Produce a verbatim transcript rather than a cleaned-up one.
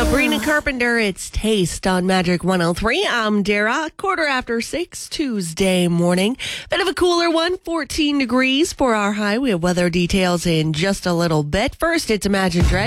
Sabrina Carpenter, it's Taste on Magic one oh three. I'm Dara, quarter after six, Tuesday morning. Bit of a cooler one, fourteen degrees for our high. We have weather details in just a little bit. First, it's Imagine Dragons.